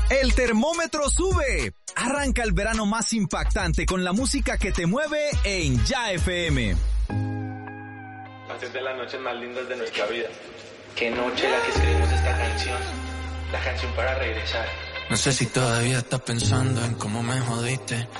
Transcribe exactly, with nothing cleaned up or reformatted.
El termómetro sube. Arranca el verano más impactante con la música que te mueve en Ya F M. Hacer de las noches más lindas de nuestra vida. Qué noche la que escribimos esta canción. La canción para regresar. No sé si todavía estás pensando en cómo me jodiste.